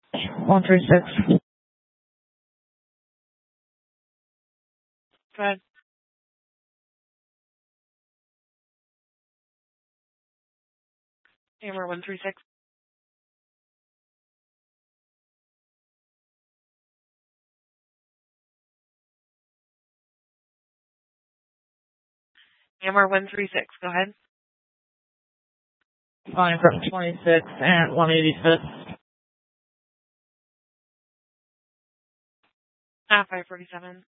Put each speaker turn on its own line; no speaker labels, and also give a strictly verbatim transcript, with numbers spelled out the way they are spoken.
one three six.
Go ahead. Hammer one three six. Hammer one three six. Go ahead.
Flying from twenty-six and one eighty-fifth.
Ah, five forty-seven.